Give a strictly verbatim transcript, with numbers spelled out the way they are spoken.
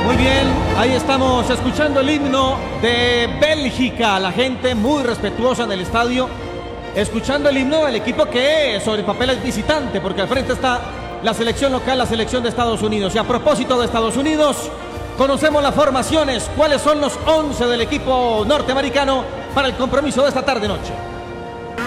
Muy bien, ahí estamos escuchando el himno de Bélgica. La gente muy respetuosa en el estadio, escuchando el himno del equipo que sobre el papel es visitante, porque al frente está la selección local, la selección de Estados Unidos. Y a propósito de Estados Unidos, conocemos las formaciones, cuáles son los once del equipo norteamericano para el compromiso de esta tarde-noche.